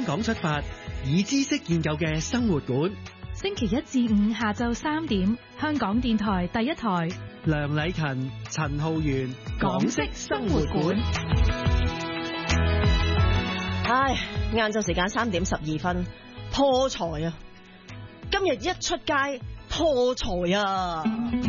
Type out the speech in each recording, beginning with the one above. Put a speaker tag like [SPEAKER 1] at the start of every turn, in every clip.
[SPEAKER 1] 港出發，以知識建構嘅生活館。
[SPEAKER 2] 星期一至五下晝3點，香港電台第一台。
[SPEAKER 1] 梁禮勤、陳浩源，港式生活館。
[SPEAKER 3] 唉，晏晝時間3點12分，破財啊！今日一出街破財啊！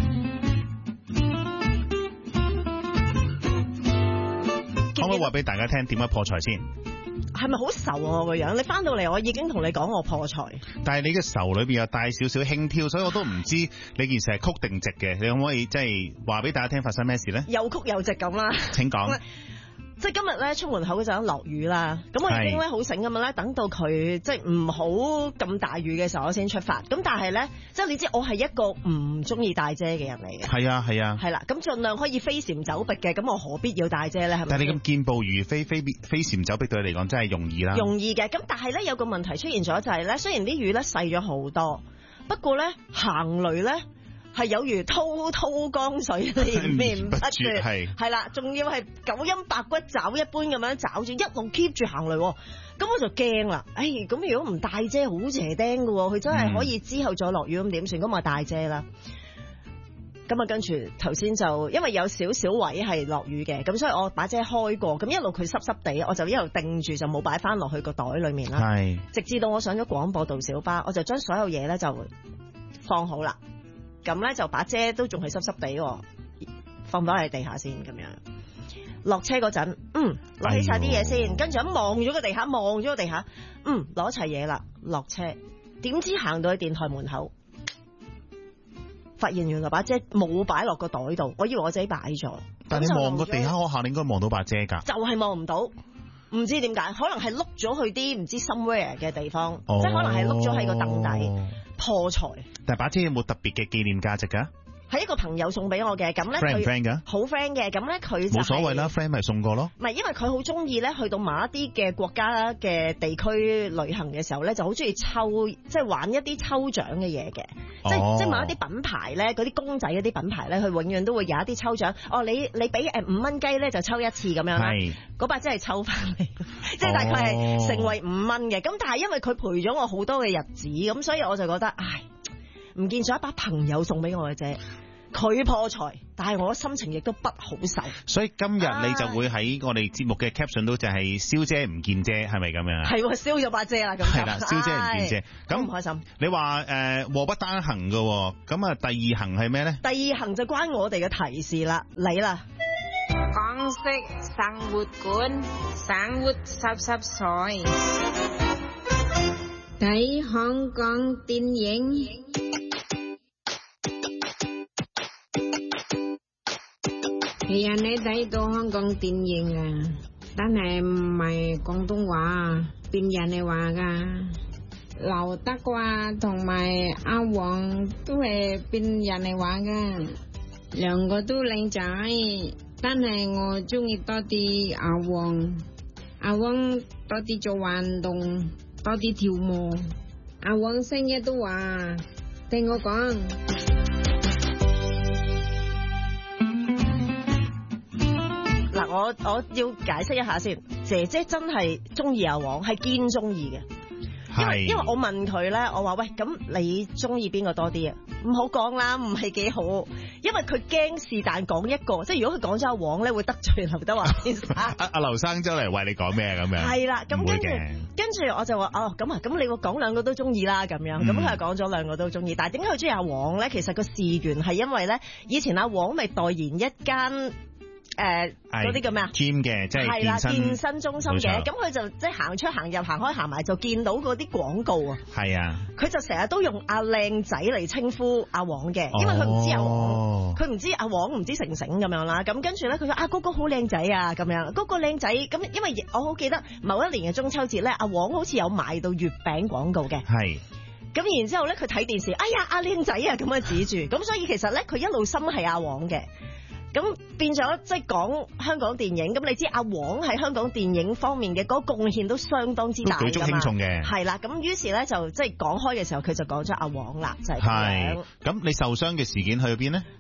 [SPEAKER 4] 可唔可以話俾大家聽點解破財先？
[SPEAKER 3] 係咪好愁啊我個樣？你翻到嚟我已經同你講我破財，但
[SPEAKER 4] 係你嘅愁裏邊又帶少少輕佻，所以我都唔知你件事係曲定直嘅。你可唔可以即係話俾大家聽發生咩事咧？
[SPEAKER 3] 又曲又直咁啦。請講。即係今日咧出門口嗰陣落雨啦，咁我已經咧好醒咁樣咧，等到佢即係唔好咁大雨嘅時候我先出發。咁但係咧，即係你知我係一個唔中意帶遮嘅人嚟嘅。係啊係啊。係啦，咁盡量可以飛檐走壁嘅，咁我何必要帶遮咧？係咪？但係你咁健步如飛，飛檐走壁對你嚟講真係容易啦。容易嘅，咁但係咧有個問題出現咗就係咧，雖然啲雨咧細咗好多，不過咧行雷咧。係有如滔滔江水連綿不絕，係啦，仲要係九陰白骨爪一般咁樣爪住，一路 keep 住行雷，咁我就驚啦。咁如果唔帶遮好邪釘㗎喎，佢真係可以之後再落雨咁點算？咁我帶遮啦。咁啊，跟住頭先就因為有少少位係落雨嘅，咁所以我把遮開過，咁一路佢濕濕地，我就一路定住就冇擺翻落去個袋裏面啦。係，直至到我上咗廣播道小巴，我就將所有嘢咧就放好啦。咁咧就把遮都仲係濕濕地，放翻喺地下先咁樣。落車嗰陣，攞起晒啲嘢先，跟住咁望咗個地下，攞齊嘢啦，落車。點知行到去電台門口，發現原來把遮冇擺落個袋度，我以為我自己擺咗。但係你望個地下嗰下，你應該望到把遮㗎。就係望唔到，唔知點解，可能係碌咗去啲唔知 somewhere 嘅地方，即係可能係碌咗喺個凳底。破財，但係把遮有冇特別嘅紀念價值㗎？係一個朋友送俾我嘅，咁咧 friend 唔 friend 㗎？好 friend 嘅，咁咧佢冇所謂啦 ，friend 咪送過咯。唔係，因為佢好中意咧，去到某一啲嘅國家嘅地區旅行嘅時候咧，就好中意抽，即係玩一啲抽獎嘅嘢嘅。即係某一啲品牌咧，嗰啲公仔嗰啲品牌咧，佢永遠都會有一啲抽獎。你俾5蚊雞咧，就抽一次咁樣啦。嗰把真係抽翻嚟，即係大概係成為5蚊嘅。咁但係因為佢陪咗我好多嘅日子，咁所以我就覺得，唔見咗一把朋友送俾我嘅啫。佢破財，但係我心情亦都不好受。所以今日你就會喺我哋節目嘅 caption 都就係燒遮唔見遮，係咪咁樣？係喎，燒咗把遮啦，咁係啦，燒遮唔見遮，咁唔開心。你話禍不單行㗎，咁啊第二行係咩咧？第二行就關我哋嘅提示啦，你啦。港式生活館，生活濕碎，睇香港電影。係啊，你睇到香港電影啊，但係唔係廣東話，變人哋話噶。劉德華同埋阿黃都係變人哋話噶，兩個都靚仔，但係我中意多啲阿黃。阿黃多啲做運動，多啲跳舞。阿黃成日都話，聽我講。我要解釋一下先，姐姐真係中意阿黃，係堅中意嘅。因為我問佢咧，我話喂，咁你中意邊個多啲啊？唔好講啦，唔係幾好，因為佢驚是但講一個，即係如果佢講咗阿黃咧，會得罪劉德華先生。阿劉生周嚟為你講咩咁樣？係啦，咁跟住我就話咁你會講兩個都中意啦咁樣，咁佢係講咗兩個都中意，但係點解佢中意阿黃咧？其實個事緣係因為咧，以前阿黃咪代言一間。嗰啲叫咩啊 ？Gym 嘅，即係健身中心嘅，咁佢就即係行出行入行開行埋就見到嗰啲廣告啊。係啊，佢就成日都用阿靚仔嚟稱呼阿黃嘅，因為佢唔知阿黃，佢唔知阿黃唔知成成咁樣啦。咁跟住咧，佢話嗰個好靚仔啊咁樣，嗰個靚仔咁，因為我好記得某一年嘅中秋節咧，阿黃好似有賣到月餅廣告嘅。係。咁然之後咧，佢睇電視，哎呀阿靚仔啊咁樣指住，咁所以其實咧佢一路心係阿黃嘅。咁變咗即係講香港電影，咁你知阿黃喺香港電影方面嘅嗰個貢獻都相當之大㗎嘛，舉足輕重嘅。係啦，咁於是咧就即係講開嘅時候，佢就講咗阿黃啦，就係咁樣。咁你受傷嘅事件去咗邊呢？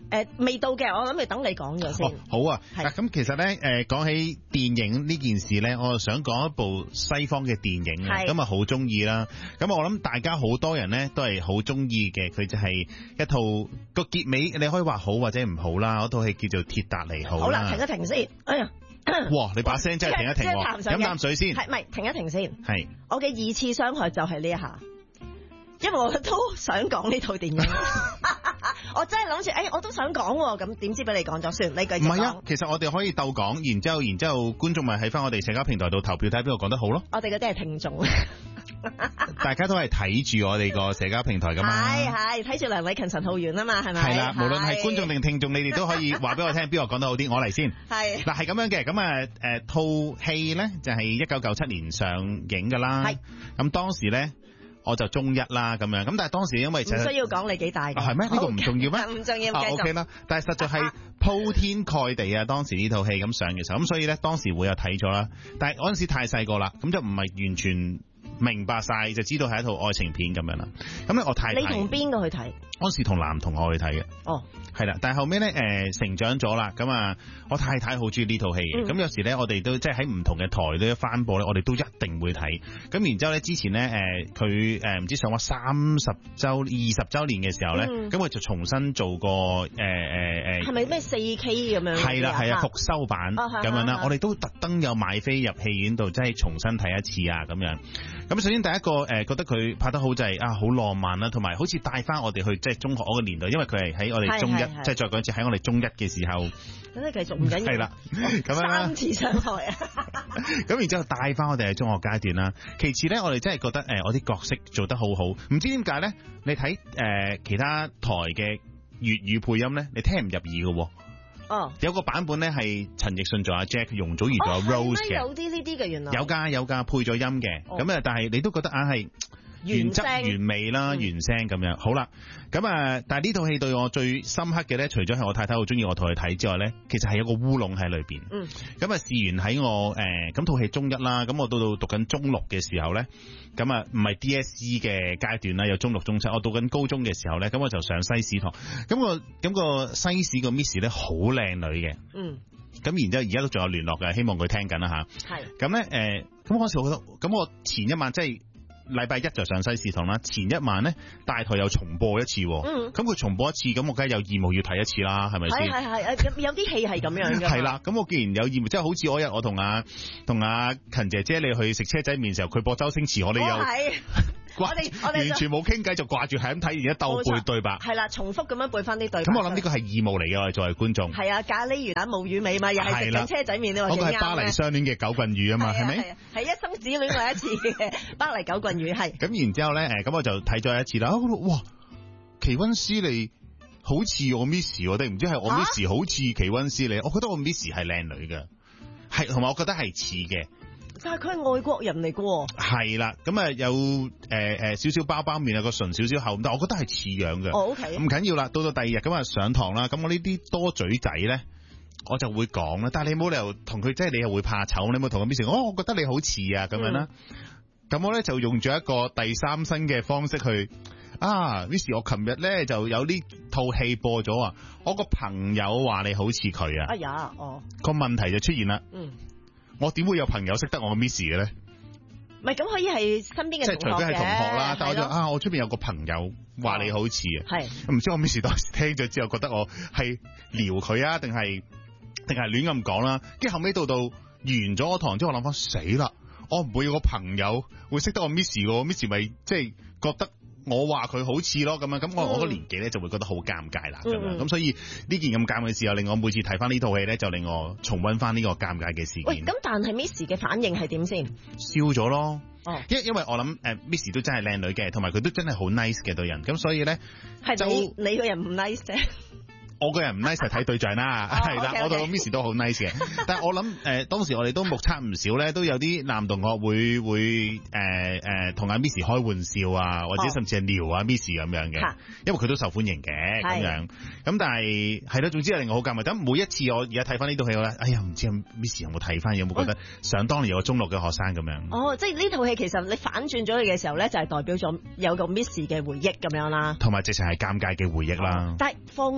[SPEAKER 3] 未到嘅，我諗要等你講咗先。
[SPEAKER 4] 好啊，咁其實咧講起電影呢件事咧，我就想講一部西方嘅電影啊，咁啊好中意啦。咁我諗大家好多人咧都係好中意嘅，佢就係一套個結尾你可以話好或者唔好啦，嗰套戲叫做《鐵達尼號》。
[SPEAKER 3] 好啦，停一停先。哎呀！
[SPEAKER 4] 哇！你把聲真係停一停喎，飲啖水先。
[SPEAKER 3] 係咪停一停先？
[SPEAKER 4] 係。
[SPEAKER 3] 我嘅二次傷害就係呢一下，因為我都想講呢套電影。我真係諗住，我都想講喎，咁點知俾你講咗算？你繼續講。唔係啊，
[SPEAKER 4] 其實我哋可以鬥講，然之後觀眾咪喺翻我哋社交平台度投票睇下邊個講得好咯。
[SPEAKER 3] 我哋嗰啲係聽眾。
[SPEAKER 4] 大家都係睇住我哋個社交平台噶嘛。
[SPEAKER 3] 係睇住梁偉勤、陳浩源啊嘛，係咪？
[SPEAKER 4] 係啦，無論係觀眾定聽眾，你哋都可以話俾我聽邊個講得好啲，我嚟先。
[SPEAKER 3] 係。嗱
[SPEAKER 4] 係咁樣嘅，咁套戲咧就係1997年上映噶啦。係。咁當時咧。我就中一啦咁樣，咁但係當時因為唔
[SPEAKER 3] 需要講你幾大嘅，
[SPEAKER 4] 係咩？呢個唔重要咩？
[SPEAKER 3] 唔重要
[SPEAKER 4] ，OK 啦。但係實在係鋪天蓋地啊！當時呢套戲咁上嘅時候，咁所以咧當時會有睇咗啦。但係嗰陣時太細個啦，咁就唔係完全明白晒，就知道係一套愛情片咁樣啦。咁咧我太
[SPEAKER 3] 你同邊個去睇？
[SPEAKER 4] 嗰時同男同學去睇嘅。哦。係啦，但係後尾咧成長咗啦，咁啊我太太好中意呢套戲嘅，咁有時咧我哋都即係喺唔同嘅台都一翻播咧，我哋都一定會睇。咁然之後咧之前咧佢唔知上咗20週年嘅時候咧，咁佢就重新做過
[SPEAKER 3] 係咪咩4K 咁樣？
[SPEAKER 4] 係啦係啊，復修版咁樣啦，我哋都特登有買飛入戲院度，即係重新睇一次啊咁樣。咁首先第一個覺得佢拍得好就係好浪漫啦，同埋好似帶翻我哋去即係中學嗰個年代，因為佢係喺我哋中一。即係再講一次喺我哋中一嘅時候，
[SPEAKER 3] 咁你繼續唔緊要。係啦，咁樣3次傷害啊！
[SPEAKER 4] 咁然之後帶翻我哋喺中學階段啦。其次咧，我哋真係覺得我啲角色做得好好。唔知點解咧？你睇其他台嘅粵語配音咧，你聽唔入耳嘅。哦。有個版本咧係陳奕迅做阿 Jack， 容祖兒做阿 Rose 嘅。
[SPEAKER 3] 有啲呢啲嘅原來。
[SPEAKER 4] 有㗎，配咗音嘅。咁但係你都覺得硬係。原汁原味啦，原聲咁樣。好啦，咁但係呢套戲對我最深刻嘅咧，除咗係我太太好中意我同佢睇之外咧，其實係有個烏龍喺裏邊。咁試完喺我咁套戲中一啦，咁我到讀緊中六嘅時候咧，咁唔係 DSE 嘅階段啦，有中六中七，我讀緊高中嘅時候咧，咁我就上西史堂。咁個西史個 Miss 咧好靚女嘅。咁然之後而家都仲有聯絡嘅，希望佢聽緊啦吓。係。咁咧咁嗰時我覺得，咁我前一晚即係。禮拜一就上西史堂啦，前一晚咧大台又重播一次，咁佢重播一次，咁我梗係有義務要睇一次啦，係咪先？
[SPEAKER 3] 係，有啲戲係咁樣嘅。係
[SPEAKER 4] 啦，咁我既然有義務，即係好似嗰日我同阿勤姐姐你去食車仔麵時候，佢播周星馳，我哋又我哋完全冇傾偈，就掛住係咁睇，而家鬥背對白。係啦，
[SPEAKER 3] 重複咁樣背翻啲對白。
[SPEAKER 4] 咁我諗呢個係義務嚟嘅，我哋作為觀眾。
[SPEAKER 3] 係啊，咖喱魚蛋冇魚味嘛，又係食緊車仔麵，你話幾啱？
[SPEAKER 4] 嗰個係巴黎相戀嘅九棍魚啊嘛，係咪？
[SPEAKER 3] 係一生只戀過一次嘅巴黎九棍魚係。
[SPEAKER 4] 咁然之後咧，咁我就睇咗一次啦。哇，奇溫斯利好似我 Miss， 我哋唔知係我 Miss 好似奇溫斯利，我覺得我 Miss 係靚女嘅，係同埋我覺得係似嘅。
[SPEAKER 3] 但係佢係外國人嚟嘅喎。係
[SPEAKER 4] 啦，咁有少少包包面啊，個唇少少厚，但我覺得係似樣嘅。
[SPEAKER 3] 哦 OK。
[SPEAKER 4] 唔緊要啦，到第二日咁上堂啦，咁我呢啲多嘴仔咧，我就會講啦。但係你冇理由同佢，即係你又會怕醜，你冇同個 Miss 我覺得你好似啊咁樣啦。咁我咧就用咗一個第三身嘅方式去Miss 我琴日咧就有呢套戲播咗啊，我個朋友話你好似佢啊。
[SPEAKER 3] 哎呀，
[SPEAKER 4] 個問題就出現啦。我點會有朋友識得我個 Miss 嘅咧？
[SPEAKER 3] 唔係，咁可以係身邊嘅同學嘅，
[SPEAKER 4] 即係除非係同學啦。但係我出邊有個朋友話你好似啊。係。唔知我 Miss 當時聽咗之後覺得我係撩佢啊，定係亂咁講啦？跟住後尾到完咗個堂之後，我諗翻死啦，我唔會有個朋友會識得我 Miss 嘅，Miss 咪即係覺得我話佢好似咯咁樣，咁我個年紀咧就會覺得好尷尬啦咁樣，咁所以呢件咁尷尬嘅事又令我每次睇翻呢套戲咧，就令我重溫翻呢個尷尬嘅事件。
[SPEAKER 3] 喂，咁但係 Miss 嘅反應係點先？
[SPEAKER 4] 笑咗咯，因為我諗Miss 都真係靚女嘅，同埋佢都真係好 nice 嘅對人，咁所以咧
[SPEAKER 3] 係你個人唔 nice 啫。
[SPEAKER 4] 我個人唔 nice 係睇對象啦，係啦，我對 Miss 都好 nice 嘅。但係我諗當時我哋都目測唔少咧，都有啲男同學會同阿 Miss 開玩笑啊，或者甚至係撩啊 Miss 咁樣嘅，因為佢都受歡迎嘅咁樣。咁但係係咯，總之係令我好尷尬。咁每一次我而家睇翻呢套戲咧，哎呀唔知 Miss 有冇睇翻，有冇覺得想當年有個中六嘅學生咁樣？
[SPEAKER 3] 即係呢套戲其實你反轉咗佢嘅時候咧，就係代表咗有個 Miss 嘅回憶咁樣啦，
[SPEAKER 4] 同埋直情係尷尬嘅回憶啦。
[SPEAKER 3] 但係放我咧。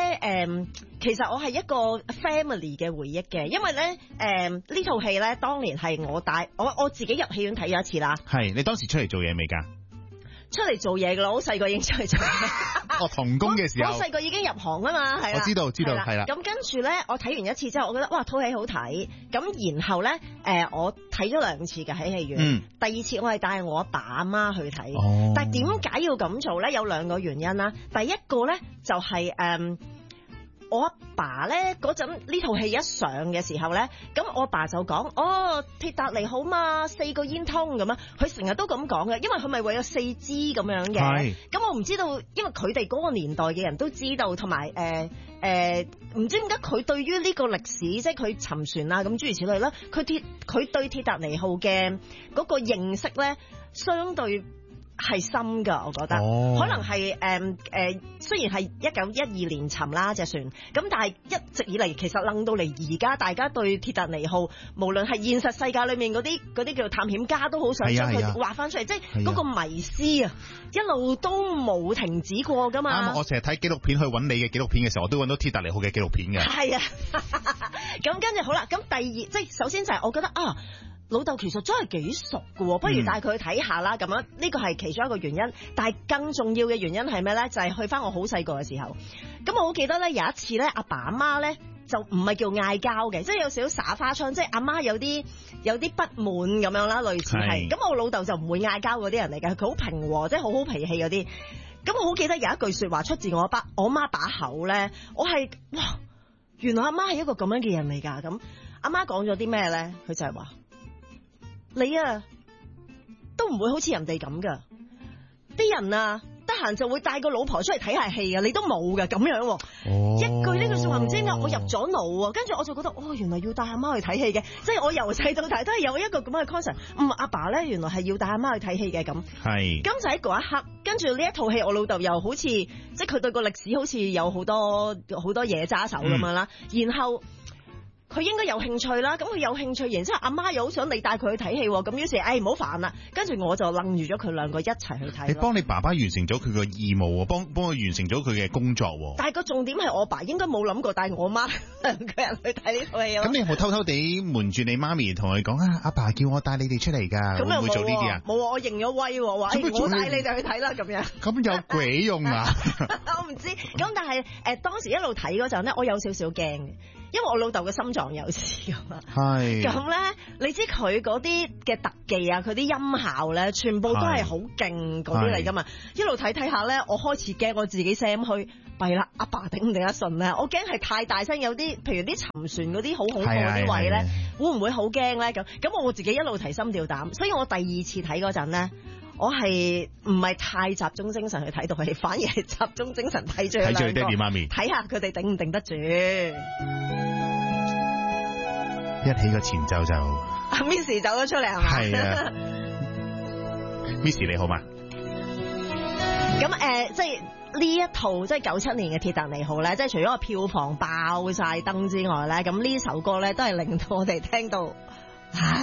[SPEAKER 3] 其實我係一個 family 嘅回憶嘅，因為咧呢套戲咧當年係我自己入戲院睇咗一次啦。
[SPEAKER 4] 係你當時出嚟做嘢未㗎？
[SPEAKER 3] 出嚟做嘢㗎啦，好細個已經出嚟做嘢。
[SPEAKER 4] 童工嘅時候，
[SPEAKER 3] 我細個已經入行啊嘛，係啦。
[SPEAKER 4] 我知道係啦。
[SPEAKER 3] 咁跟住咧，我睇完一次之後，我覺得哇套戲好睇。咁然後咧，我睇咗2次嘅喺戲院。第二次我係帶我阿爸阿媽去睇。但係點解要咁做咧？有2個原因啦。第一個咧就係我阿爸咧嗰陣呢套戲一上嘅時候咧，咁我阿爸就講：鐵達尼號嘛，4個煙通咁啊！佢成日都咁講嘅，因為佢咪為咗4支咁樣嘅。咁我唔知道，因為佢哋嗰個年代嘅人都知道，同埋唔知點解佢對於呢個歷史，即係佢沉船啊咁諸如此類啦，佢對鐵達尼號嘅嗰個認識咧，相對係深㗎，我覺得，可能係雖然係1912年沉啦隻船，咁但係一直以嚟其實楞到嚟而家，大家對鐵達尼號無論係現實世界裏面嗰啲叫做探險家都好想將佢畫翻出嚟，即係嗰個迷思啊，一路都冇停止過㗎嘛。啱，
[SPEAKER 4] 我成日睇紀錄片去揾你嘅紀錄片嘅時候，我都揾到鐵達尼號嘅紀錄片嘅。係啊，
[SPEAKER 3] 咁跟住好啦，咁第二即係首先就係我覺得老豆其實真係幾熟㗎喎，不如帶佢去睇下啦。咁樣呢個係其中一個原因，但係更重要嘅原因係咩咧？就係去翻我好細個嘅時候。咁我好記得咧，有一次咧，阿爸阿媽咧就唔係叫嗌交嘅，即係有少少耍花槍，即係阿媽有啲不滿咁樣啦，類似係。咁我老豆就唔會嗌交嗰啲人嚟嘅，佢好平和，即係好脾氣嗰啲。咁我好記得有一句説話出自我媽把口咧，我係哇，原來阿媽係一個咁樣嘅人嚟㗎。咁阿媽講咗啲咩咧？佢就係話：你啊，都唔會好似人哋咁噶，啲人啊，得閒就會帶個老婆出嚟睇下戲啊，你都冇噶咁樣。一句呢句說話唔知點解我入咗腦啊，跟住我就覺得原來要帶阿媽去睇戲嘅，即係我由細到大都係有一個咁嘅 concept。阿爸咧原來係要帶阿媽去睇戲嘅咁。係。咁就喺嗰一刻，跟住呢一套戲，我老豆又好似，即係佢對個歷史好似有好多嘢揸手咁樣啦，然後。佢應該有興趣啦，咁佢有興趣，然之後阿媽又好想你帶佢去睇戲，咁於是唔好煩啦，跟住我就楞住咗佢2個一齊去睇。你
[SPEAKER 4] 幫你爸爸完成咗佢個義務，幫佢完成咗佢嘅工作。
[SPEAKER 3] 但係個重點係我爸應該冇諗過帶我媽2個人去睇呢套戲。
[SPEAKER 4] 咁你有冇偷偷地瞞住你媽咪同佢講阿爸叫我帶你哋出嚟㗎？會唔會做呢啲啊？冇啊，我認咗威，話我帶你哋去睇啦咁樣。咁有鬼用啊？
[SPEAKER 3] 我唔知。咁但係當時一路睇嗰陣咧，我有少少驚嘅。因為我老豆嘅心臟有事啊嘛，係咁咧，你知佢嗰啲嘅特技啊，佢啲音效咧，全部都係好勁嗰啲嚟噶嘛。一路睇睇下咧，我開始驚我自己聲虛，弊啦，阿爸頂唔頂得順咧？我驚係太大聲，有啲譬如啲沉船嗰啲好恐怖嗰啲位咧，會唔會好驚咧？咁我自己一路提心吊膽，所以我第2次睇嗰陣咧，我係唔係太集中精神去睇到戲，反而係集中精神睇住佢兩個，
[SPEAKER 4] 爹哋媽咪，
[SPEAKER 3] 睇下佢哋頂唔頂得住。
[SPEAKER 4] 一起個前奏就
[SPEAKER 3] Miss 走咗出嚟係嘛？係啊
[SPEAKER 4] ，Miss 你好嘛？
[SPEAKER 3] 咁即係呢一套即係97年嘅鐵達尼號咧，即係除咗個票房爆晒燈之外咧，咁呢首歌咧都係令到我哋聽到。